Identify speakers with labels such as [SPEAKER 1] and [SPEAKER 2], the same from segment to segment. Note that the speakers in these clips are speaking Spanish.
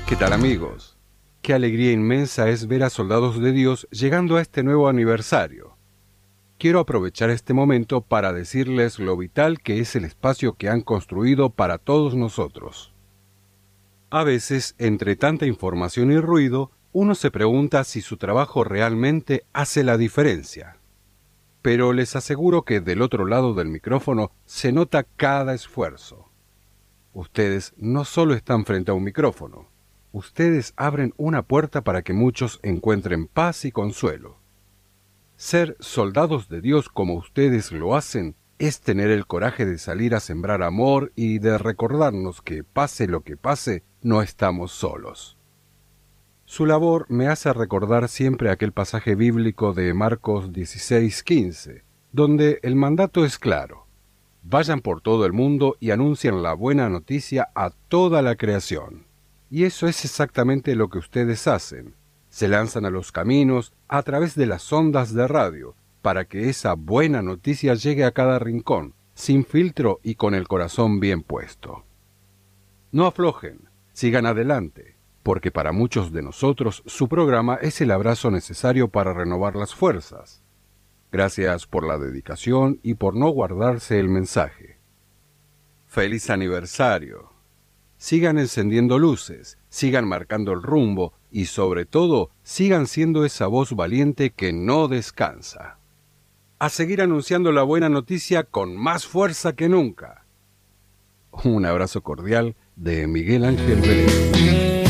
[SPEAKER 1] ¿Qué tal, amigos? Qué alegría inmensa es ver a Soldados de Dios llegando a este nuevo aniversario. Quiero aprovechar este momento para decirles lo vital que es el espacio que han construido para todos nosotros. A veces, entre tanta información y ruido, uno se pregunta si su trabajo realmente hace la diferencia. Pero les aseguro que del otro lado del micrófono se nota cada esfuerzo. Ustedes no solo están frente a un micrófono, ustedes abren una puerta para que muchos encuentren paz y consuelo. Ser soldados de Dios como ustedes lo hacen es tener el coraje de salir a sembrar amor y de recordarnos que pase lo que pase, no estamos solos. Su labor me hace recordar siempre aquel pasaje bíblico de Marcos 16:15, donde el mandato es claro: vayan por todo el mundo y anuncien la buena noticia a toda la creación. Y eso es exactamente lo que ustedes hacen. Se lanzan a los caminos a través de las ondas de radio, para que esa buena noticia llegue a cada rincón, sin filtro y con el corazón bien puesto. No aflojen, sigan adelante, porque para muchos de nosotros su programa es el abrazo necesario para renovar las fuerzas. Gracias por la dedicación y por no guardarse el mensaje. ¡Feliz aniversario! Sigan encendiendo luces, sigan marcando el rumbo y sobre todo sigan siendo esa voz valiente que no descansa. A seguir anunciando la buena noticia con más fuerza que nunca. Un abrazo cordial de Miguel Ángel Belén.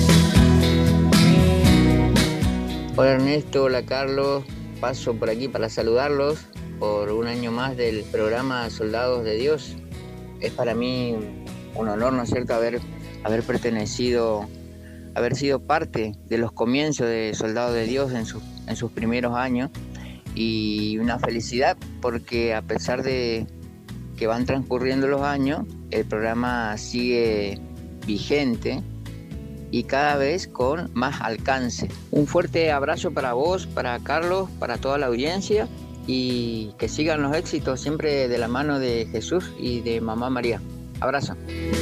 [SPEAKER 2] Hola Ernesto, hola Carlos, paso por aquí para saludarlos por un año más del programa Soldados de Dios. Es para mí un honor, ¿no es cierto?, haber pertenecido, haber sido parte de los comienzos de Soldados de Dios en sus primeros años, y una felicidad porque a pesar de que van transcurriendo los años, el programa sigue vigente y cada vez con más alcance. Un fuerte abrazo para vos, para Carlos, para toda la audiencia, y que sigan los éxitos siempre de la mano de Jesús y de Mamá María. Abrazo.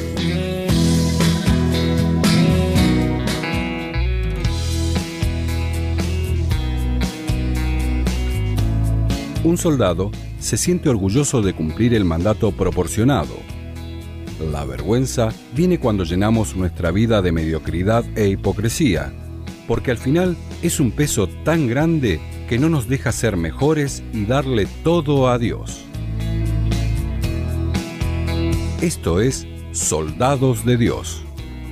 [SPEAKER 1] Un soldado se siente orgulloso de cumplir el mandato proporcionado. La vergüenza viene cuando llenamos nuestra vida de mediocridad e hipocresía, porque al final es un peso tan grande que no nos deja ser mejores y darle todo a Dios. Esto es Soldados de Dios.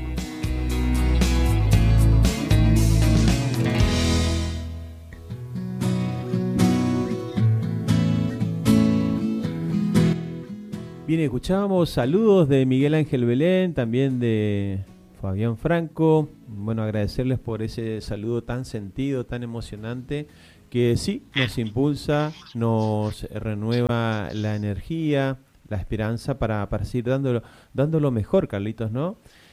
[SPEAKER 3] Bien, escuchábamos saludos de Miguel Ángel Belén, también de Fabián Franco. Bueno, agradecerles por ese saludo tan sentido, tan emocionante, que sí, nos impulsa, nos renueva la energía, la esperanza para seguir dándolo mejor, Carlitos, ¿no?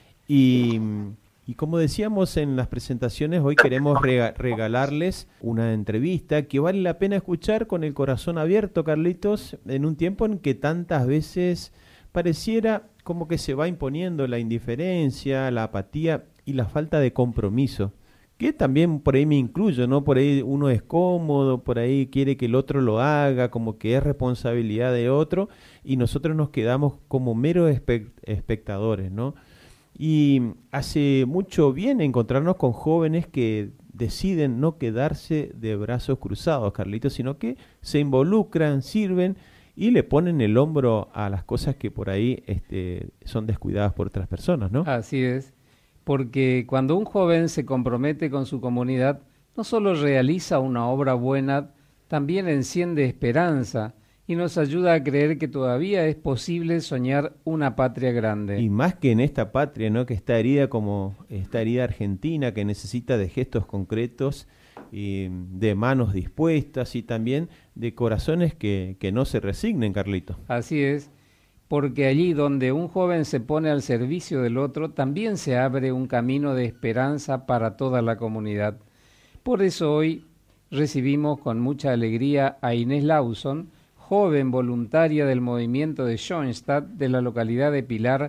[SPEAKER 3] Y como decíamos en las presentaciones, hoy queremos regalarles una entrevista que vale la pena escuchar con el corazón abierto, Carlitos, en un tiempo en que tantas veces pareciera como que se va imponiendo la indiferencia, la apatía y la falta de compromiso, que también por ahí me incluyo, ¿no? Por ahí uno es cómodo, por ahí quiere que el otro lo haga, como que es responsabilidad de otro, y nosotros nos quedamos como meros espectadores, ¿no? Y hace mucho bien encontrarnos con jóvenes que deciden no quedarse de brazos cruzados, Carlitos, sino que se involucran, sirven y le ponen el hombro a las cosas que por ahí son descuidadas por otras personas, ¿no?
[SPEAKER 4] Así es, porque cuando un joven se compromete con su comunidad, no solo realiza una obra buena, también enciende esperanza y nos ayuda a creer que todavía es posible soñar una patria grande.
[SPEAKER 3] Y más que en esta patria, ¿no?, que está herida como esta herida argentina, que necesita de gestos concretos, de manos dispuestas y también de corazones que no se resignen, Carlito.
[SPEAKER 4] Así es, porque allí donde un joven se pone al servicio del otro, también se abre un camino de esperanza para toda la comunidad. Por eso hoy recibimos con mucha alegría a Inés Lawson, joven voluntaria del movimiento de Schoenstatt de la localidad de Pilar,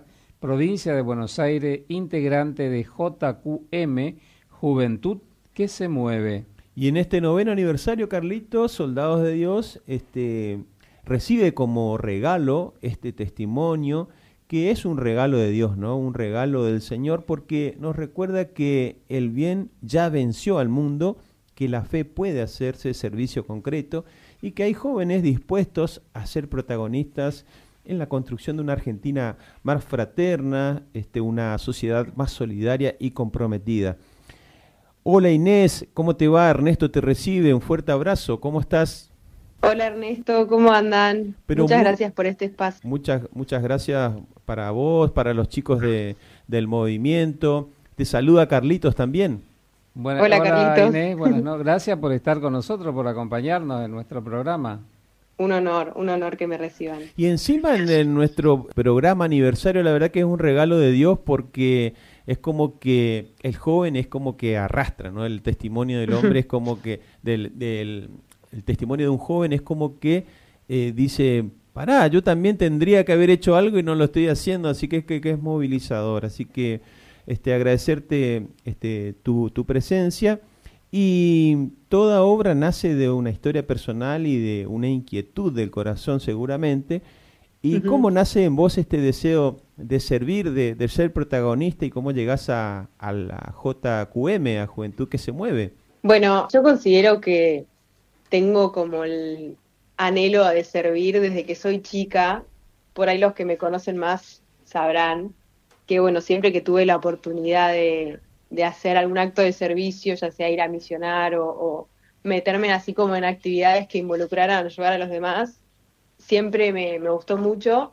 [SPEAKER 4] provincia de Buenos Aires, integrante de JQM, Juventud que se mueve.
[SPEAKER 3] Y en este 9º aniversario, Carlitos, Soldados de Dios, recibe como regalo este testimonio, que es un regalo de Dios, ¿no? Un regalo del Señor, porque nos recuerda que el bien ya venció al mundo, que la fe puede hacerse servicio concreto y que hay jóvenes dispuestos a ser protagonistas en la construcción de una Argentina más fraterna, una sociedad más solidaria y comprometida. Hola Inés, ¿cómo te va? Ernesto te recibe, un fuerte abrazo, ¿cómo estás?
[SPEAKER 5] Hola Ernesto, ¿cómo andan? Muchas gracias por este espacio.
[SPEAKER 3] Muchas gracias para vos, para los chicos del movimiento. Te saluda Carlitos también.
[SPEAKER 4] Hola Carlitos. Inés, gracias por estar con nosotros, por acompañarnos en nuestro programa.
[SPEAKER 5] Un honor que me reciban.
[SPEAKER 3] Y encima en nuestro programa aniversario, la verdad que es un regalo de Dios, porque es como que el joven es como que arrastra, ¿no? El testimonio del hombre es como que el testimonio de un joven es como que dice, pará, yo también tendría que haber hecho algo y no lo estoy haciendo, así que es movilizador. Así que agradecerte tu presencia. Y toda obra nace de una historia personal y de una inquietud del corazón seguramente. ¿Y cómo nace en vos este deseo de servir, de ser protagonista, y cómo llegás a la JQM, a Juventud que se Mueve?
[SPEAKER 5] Bueno, yo considero que tengo como el anhelo de servir desde que soy chica. Por ahí los que me conocen más sabrán que, bueno, siempre que tuve la oportunidad de hacer algún acto de servicio, ya sea ir a misionar o meterme así como en actividades que involucraran ayudar a los demás, siempre me gustó mucho,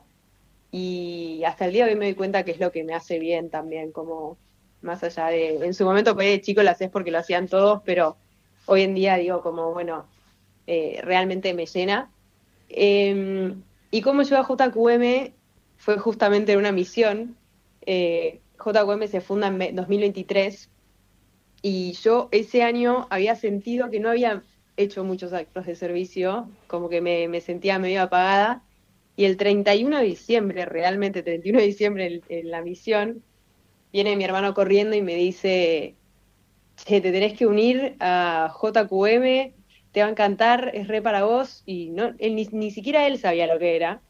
[SPEAKER 5] y hasta el día de hoy me doy cuenta que es lo que me hace bien también, como más allá de, en su momento pues de chico lo hacés porque lo hacían todos, pero hoy en día digo como, bueno, realmente me llena. Y cómo llegó a JQM fue justamente una misión. JQM se funda en 2023 y yo ese año había sentido que no había hecho muchos actos de servicio, como que me sentía medio apagada, y el 31 de diciembre, realmente 31 de diciembre en la misión, viene mi hermano corriendo y me dice, che, te tenés que unir a JQM, te va a encantar, es re para vos, y no, él, ni siquiera él sabía lo que era,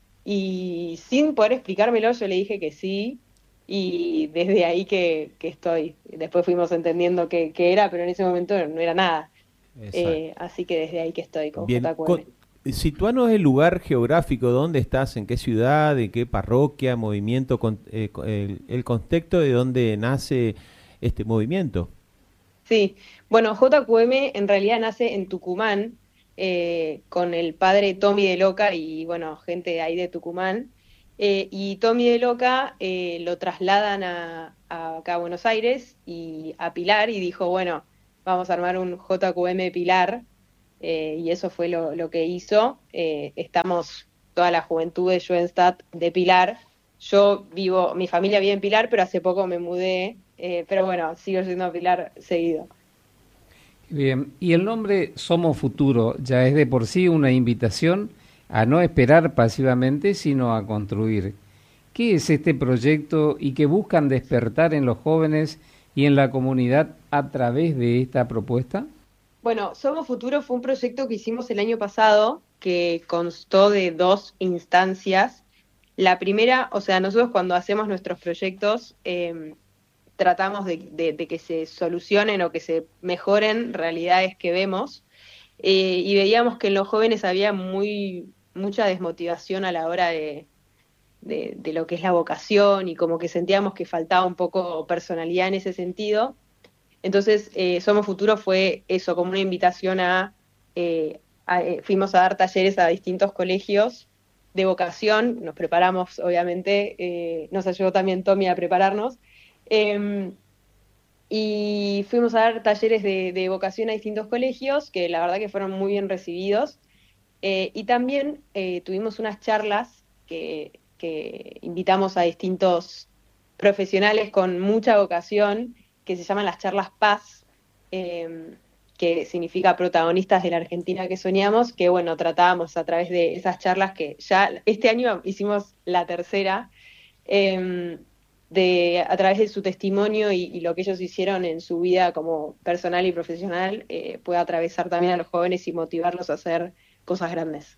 [SPEAKER 5] y sin poder explicármelo yo le dije que sí. Y desde ahí que estoy. Después fuimos entendiendo qué era, pero en ese momento no era nada. Así que desde ahí que estoy con JQM.
[SPEAKER 3] Situanos el lugar geográfico, ¿dónde estás? ¿En qué ciudad? ¿En qué parroquia? ¿Movimiento? El contexto de dónde nace este movimiento.
[SPEAKER 5] Sí, bueno, JQM en realidad nace en Tucumán, con el padre Tommy de Loca y, bueno, gente de ahí de Tucumán. Y Tommy de Loca lo trasladan acá a Buenos Aires y a Pilar, y dijo, bueno, vamos a armar un JQM Pilar, y eso fue lo que hizo. Estamos toda la juventud de Schoenstatt de Pilar. Mi familia vive en Pilar, pero hace poco me mudé, pero bueno, sigo yendo a Pilar seguido.
[SPEAKER 4] Bien, y el nombre Somos Futuro ya es de por sí una invitación a no esperar pasivamente, sino a construir. ¿Qué es este proyecto y qué buscan despertar en los jóvenes y en la comunidad a través de esta propuesta?
[SPEAKER 5] Bueno, Somos Futuro fue un proyecto que hicimos el año pasado, que constó de 2 instancias. La primera, o sea, nosotros cuando hacemos nuestros proyectos tratamos de que se solucionen o que se mejoren realidades que vemos. Y veíamos que en los jóvenes había mucha desmotivación a la hora de lo que es la vocación, y como que sentíamos que faltaba un poco personalidad en ese sentido. Entonces, Somos Futuro fue eso, como una invitación fuimos a dar talleres a distintos colegios de vocación, nos preparamos, obviamente, nos ayudó también Tommy a prepararnos, y fuimos a dar talleres de vocación a distintos colegios, que la verdad que fueron muy bien recibidos, y también tuvimos unas charlas que invitamos a distintos profesionales con mucha vocación, que se llaman las charlas Paz, que significa protagonistas de la Argentina que soñamos, que bueno, tratábamos a través de esas charlas, que ya este año hicimos la tercera, a través de su testimonio y lo que ellos hicieron en su vida como personal y profesional, pueda atravesar también a los jóvenes y motivarlos a hacer cosas grandes.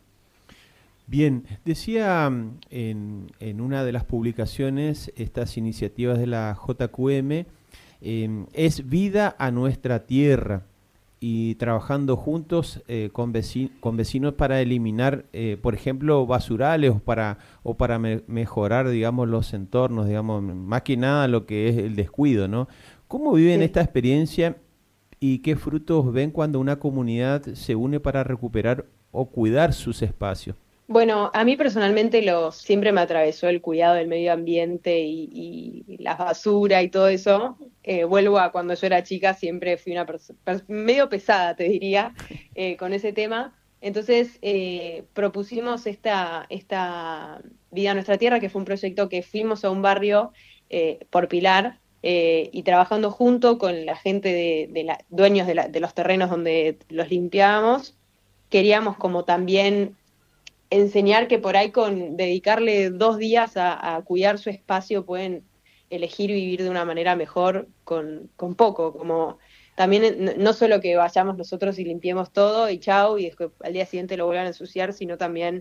[SPEAKER 3] Bien, decía en una de las publicaciones, estas iniciativas de la JQM, es vida a nuestra tierra, y trabajando juntos con vecinos para eliminar, por ejemplo, basurales o para mejorar, digamos, los entornos, digamos, más que nada lo que es el descuido, ¿no? ¿Cómo viven esta experiencia y qué frutos ven cuando una comunidad se une para recuperar o cuidar sus espacios?
[SPEAKER 5] Bueno, a mí personalmente siempre me atravesó el cuidado del medio ambiente y la basura y todo eso. Vuelvo a cuando yo era chica, siempre fui una persona medio pesada, te diría, con ese tema. Entonces propusimos esta Vida a Nuestra Tierra, que fue un proyecto que fuimos a un barrio por Pilar, y trabajando junto con la gente de dueños de los terrenos donde los limpiábamos, queríamos como también enseñar que por ahí con dedicarle 2 días a cuidar su espacio pueden elegir vivir de una manera mejor con poco, como también no solo que vayamos nosotros y limpiemos todo y chau, y después al día siguiente lo vuelvan a ensuciar, sino también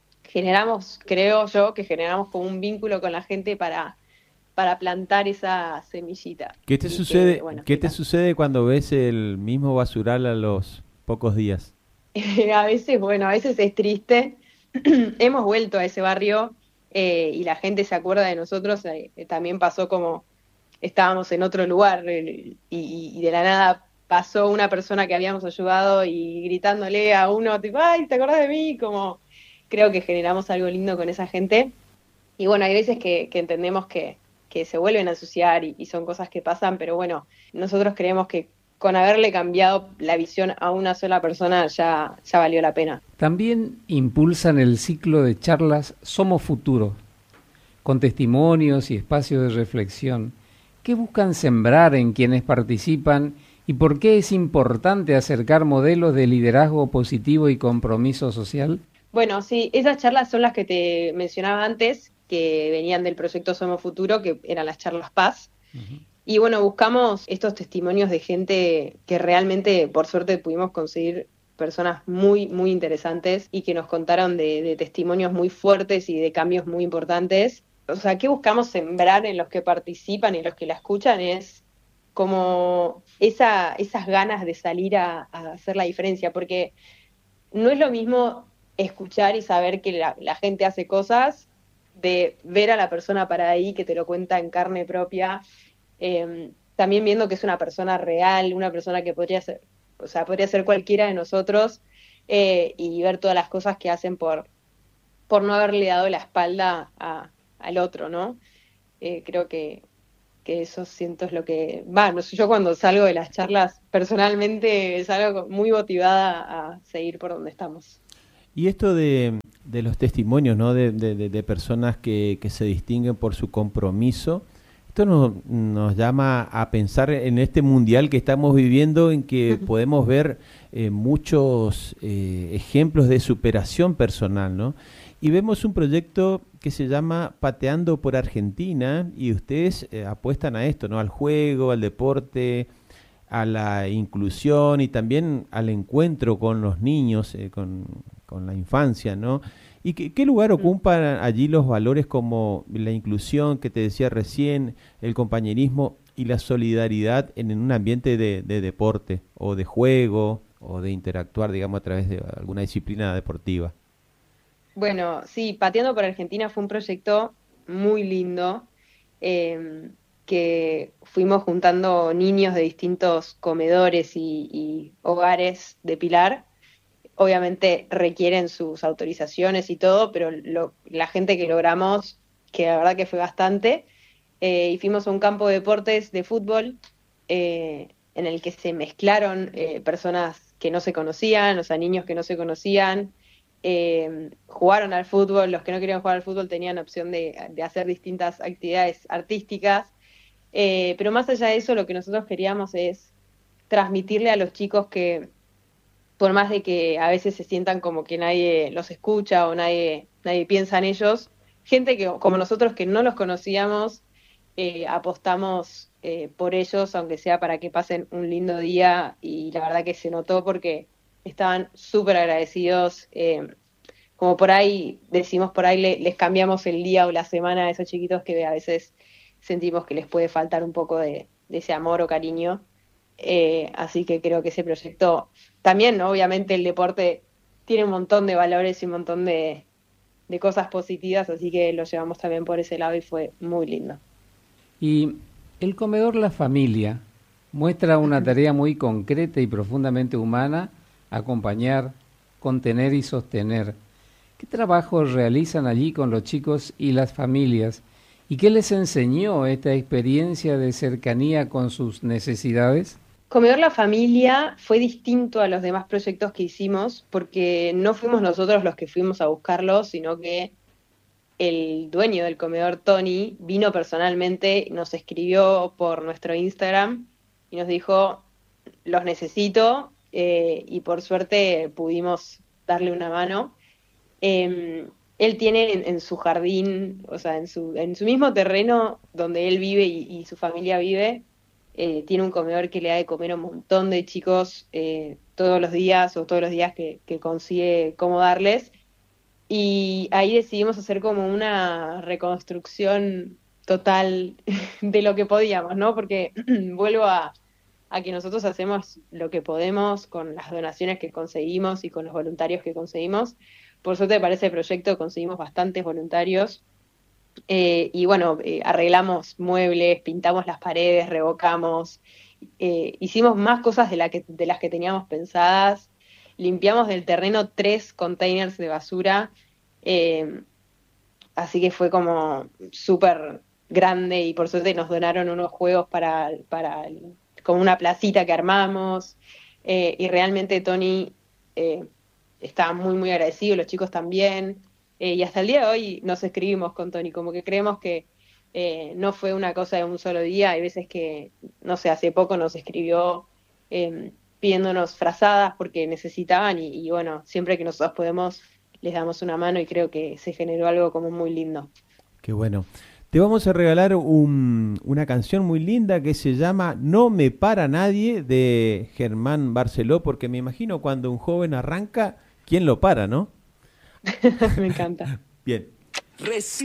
[SPEAKER 5] creo yo, que generamos como un vínculo con la gente para plantar esa semillita.
[SPEAKER 3] ¿Qué te sucede, ¿qué te sucede cuando ves el mismo basural a los pocos días?
[SPEAKER 5] A veces es triste. Hemos vuelto a ese barrio y la gente se acuerda de nosotros. También pasó como estábamos en otro lugar y de la nada pasó una persona que habíamos ayudado y gritándole a uno, tipo, ¡ay, te acordás de mí! Como creo que generamos algo lindo con esa gente. Y bueno, hay veces que entendemos que se vuelven a ensuciar y son cosas que pasan, pero bueno, nosotros creemos que con haberle cambiado la visión a una sola persona ya valió la pena.
[SPEAKER 4] También impulsan el ciclo de charlas Somos Futuro, con testimonios y espacios de reflexión. ¿Qué buscan sembrar en quienes participan y por qué es importante acercar modelos de liderazgo positivo y compromiso social?
[SPEAKER 5] Bueno, sí, esas charlas son las que te mencionaba antes, que venían del proyecto Somos Futuro, que eran las charlas Paz. Uh-huh. Y bueno, buscamos estos testimonios de gente que realmente, por suerte, pudimos conseguir personas muy, muy interesantes y que nos contaron de testimonios muy fuertes y de cambios muy importantes. O sea, ¿qué buscamos sembrar en los que participan y en los que la escuchan? Es como esas ganas de salir a hacer la diferencia, porque no es lo mismo escuchar y saber que la gente hace cosas, de ver a la persona para ahí que te lo cuenta en carne propia. También viendo que es una persona real, una persona que podría ser cualquiera de nosotros, y ver todas las cosas que hacen por no haberle dado la espalda al otro, ¿no? Creo que eso siento es lo que... no sé, yo cuando salgo de las charlas, personalmente salgo muy motivada a seguir por donde estamos.
[SPEAKER 3] Y esto de los testimonios, ¿no? de personas que se distinguen por su compromiso, esto nos llama a pensar en este mundial que estamos viviendo, en que podemos ver muchos ejemplos de superación personal, ¿no? Y vemos un proyecto que se llama Pateando por Argentina, y ustedes apuestan a esto, ¿no? Al juego, al deporte, a la inclusión y también al encuentro con los niños, con la infancia, ¿no? ¿Y qué lugar ocupan allí los valores como la inclusión que te decía recién, el compañerismo y la solidaridad en un ambiente de deporte o de juego o de interactuar, digamos, a través de alguna disciplina deportiva?
[SPEAKER 5] Bueno, sí, Pateando por Argentina fue un proyecto muy lindo, que fuimos juntando niños de distintos comedores y hogares de Pilar. Obviamente requieren sus autorizaciones y todo, pero la gente que logramos, que la verdad que fue bastante, y fuimos a un campo de deportes de fútbol, en el que se mezclaron personas que no se conocían, o sea, niños que no se conocían, jugaron al fútbol. Los que no querían jugar al fútbol tenían opción de hacer distintas actividades artísticas, pero más allá de eso, lo que nosotros queríamos es transmitirle a los chicos que, por más de que a veces se sientan como que nadie los escucha o nadie piensa en ellos, gente que, como nosotros que no los conocíamos, apostamos por ellos, aunque sea para que pasen un lindo día, y la verdad que se notó porque estaban súper agradecidos. Como por ahí decimos, por ahí les cambiamos el día o la semana a esos chiquitos que a veces sentimos que les puede faltar un poco de ese amor o cariño. Así que creo que ese proyecto también, ¿no? Obviamente el deporte tiene un montón de valores y un montón de cosas positivas, así que lo llevamos también por ese lado y fue muy lindo.
[SPEAKER 4] Y el comedor La Familia muestra una tarea muy concreta y profundamente humana: acompañar, contener y sostener. ¿Qué trabajos realizan allí con los chicos y las familias? ¿Y qué les enseñó esta experiencia de cercanía con sus necesidades?
[SPEAKER 5] Comedor La Familia fue distinto a los demás proyectos que hicimos porque no fuimos nosotros los que fuimos a buscarlos, sino que el dueño del comedor, Tony, vino personalmente, nos escribió por nuestro Instagram y nos dijo, los necesito, y por suerte pudimos darle una mano. Él tiene en su jardín, o sea, en su mismo terreno donde él vive y su familia vive, tiene un comedor que le da de comer a un montón de chicos todos los días o todos los días que consigue cómo darles. Y ahí decidimos hacer como una reconstrucción total de lo que podíamos, ¿no? Porque vuelvo a que nosotros hacemos lo que podemos con las donaciones que conseguimos y con los voluntarios que conseguimos. Por suerte para ese proyecto conseguimos bastantes voluntarios. Y bueno, arreglamos muebles, pintamos las paredes, revocamos, hicimos más cosas de las que teníamos pensadas, limpiamos del terreno 3 containers de basura, así que fue como súper grande y por suerte nos donaron unos juegos para como una placita que armamos, y realmente Tony estaba muy muy agradecido, los chicos también. Y hasta el día de hoy nos escribimos con Tony, como que creemos que no fue una cosa de un solo día. Hay veces que, no sé, hace poco nos escribió pidiéndonos frazadas porque necesitaban y bueno, siempre que nosotros podemos les damos una mano y creo que se generó algo como muy lindo.
[SPEAKER 3] Qué bueno. Te vamos a regalar una canción muy linda que se llama No me para nadie, de Germán Barceló, porque me imagino cuando un joven arranca, ¿quién lo para, no?
[SPEAKER 5] Me encanta.
[SPEAKER 3] Bien.